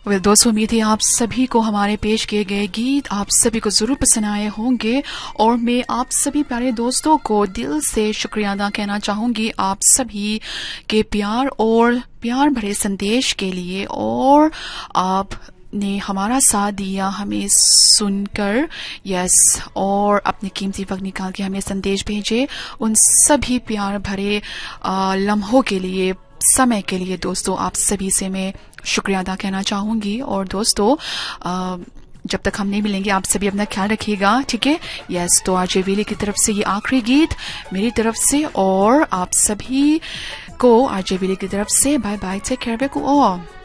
दोस्तों, उम्मीद है आप सभी को हमारे पेश किए गए गीत आप सभी को जरूर पसंद आए होंगे और मैं आप सभी प्यारे दोस्तों को दिल से शुक्रिया अदा कहना चाहूंगी आप सभी के प्यार और प्यार भरे संदेश के लिए। और आप ने हमारा साथ दिया, हमें सुनकर और अपने कीमती वक्त निकाल के हमें संदेश भेजे, उन सभी प्यार भरे लम्हों के लिए, समय के लिए दोस्तों आप सभी से मैं शुक्रिया अदा कहना चाहूंगी। और दोस्तों जब तक हम नहीं मिलेंगे आप सभी अपना ख्याल रखिएगा, ठीक है। तो आरजे वेली की तरफ से ये आखिरी गीत मेरी तरफ से और आप सभी को आरजे वेली की तरफ से बाय बाय, टेक केयर,